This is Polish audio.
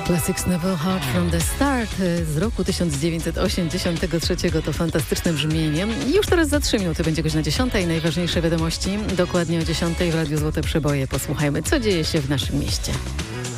Classics Never Hard from the Start z roku 1983. To fantastyczne brzmienie. I już teraz za 3 minuty będzie godzina 10. Najważniejsze wiadomości dokładnie o 10 w Radiu Złote Przeboje. Posłuchajmy, co dzieje się w naszym mieście.